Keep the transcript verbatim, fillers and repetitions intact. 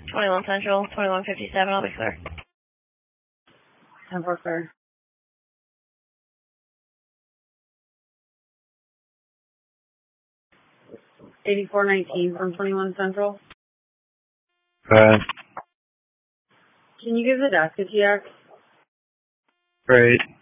twenty-one Central, twenty-one fifty-seven, I'll be clear. ten four clear. eighty-four nineteen from twenty-one Central. Right. Can you give the desk a T X? Great.